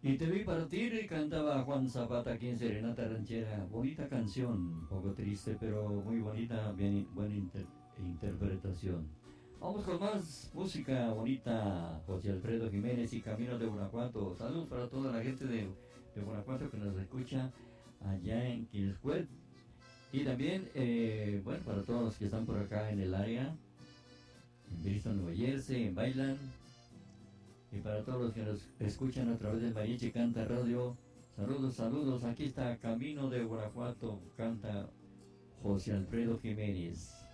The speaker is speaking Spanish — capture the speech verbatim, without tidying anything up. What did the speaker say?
Y te vi partir, cantaba Juan Zapata aquí en Serenata Ranchera. Bonita canción, un poco triste, pero muy bonita, bien, buena inter- interpretación. Vamos con más música bonita, José Alfredo Jiménez y Camino de Guanajuato. Saludos para toda la gente de, de Guanajuato que nos escucha allá en Quilscuet. Y también, eh, bueno, para todos los que están por acá en el área, en Bristol, Nueva Jersey, en Bailan. Y para todos los que nos escuchan a través del Mariachi Canta Radio, saludos, saludos. Aquí está Camino de Guanajuato, canta José Alfredo Jiménez.